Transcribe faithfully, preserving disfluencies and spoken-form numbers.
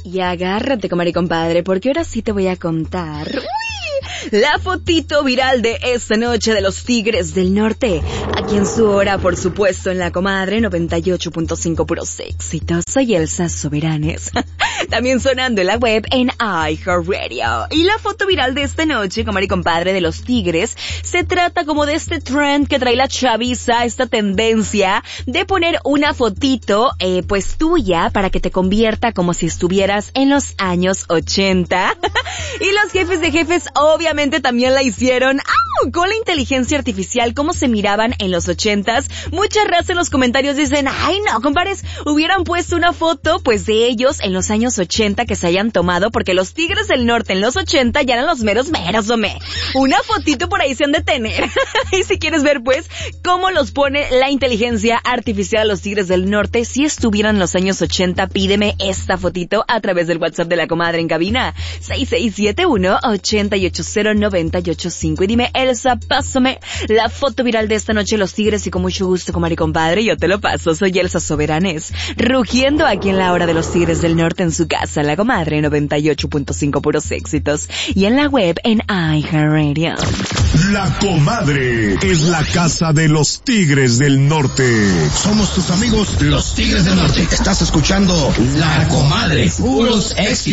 Y agárrate, comadre y compadre, porque ahora sí te voy a contar... ¡Uy! La fotito viral de esta noche de los Tigres del Norte. Aquí en su hora, por supuesto, en la comadre noventa y ocho punto cinco puros éxitos. Soy Elsa Soberanes. También sonando en la web en iHeartRadio. Y la foto viral de esta noche, comadre y compadre, de los Tigres, se trata como de este trend que trae la chaviza, esta tendencia de poner una fotito, eh, pues tuya, para que te convierta como si estuvieras en los años ochenta. Y los jefes de jefes, obviamente, también la hicieron. ¡Au! Con la inteligencia artificial, cómo se miraban en los ochentas. Mucha raza en los comentarios dicen, ay no, compadres, hubieran puesto una foto, pues, de ellos en los años ochenta que se hayan tomado, porque los Tigres del Norte en los ochenta ya eran los meros meros, hombre. Una fotito por ahí se han de tener. Y si quieres ver, pues, cómo los pone la inteligencia artificial a los Tigres del Norte, si estuvieran en los años ochenta, pídeme esta fotito a través del WhatsApp de la comadre en cabina, seis seis siete uno, ocho ocho cero, nueve ocho cinco. Y dime, Elsa, pásame la foto viral de esta noche, los Tigres, y con mucho gusto, comadre y compadre, yo te lo paso. Soy Elsa Soberanes, rugiendo aquí en la hora de los Tigres del Norte en su casa, la comadre noventa y ocho punto cinco puros éxitos, y en la web en iHeartRadio. La comadre es la casa de los Tigres del Norte. Somos tus amigos, los Tigres del Norte. Estás escuchando La Comadre, puros éxitos.